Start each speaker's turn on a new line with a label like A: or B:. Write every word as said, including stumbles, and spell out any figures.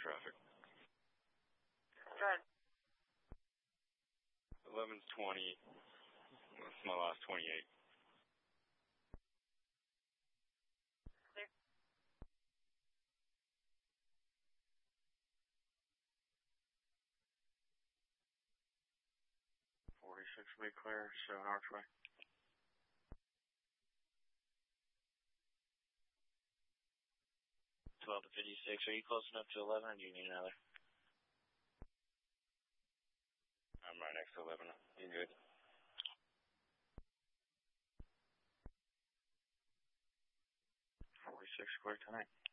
A: traffic.
B: Go ahead.
A: eleven twenty. That's my last twenty-eight.
B: Clear.
A: forty-six will be clear, seven Archway.
C: twelve to fifty-six, are you close enough to eleven or do you need another?
A: I'm right next to eleven. You're good. forty-six clear tonight.